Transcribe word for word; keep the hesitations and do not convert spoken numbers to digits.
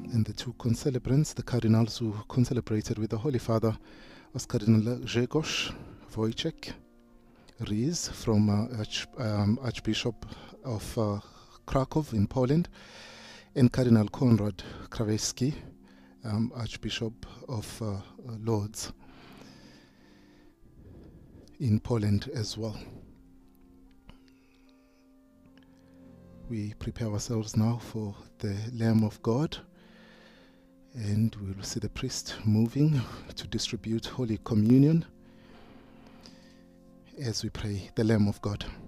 And the two concelebrants, the cardinals who concelebrated with the Holy Father, was Cardinal Grzegorz Wojciech Ries from uh, Arch, um, Archbishop of uh, Krakow in Poland, and Cardinal Konrad Krawecki, um, Archbishop of uh, Lodz in Poland as well. We prepare ourselves now for the Lamb of God, and we will see the priest moving to distribute Holy Communion as we pray the Lamb of God.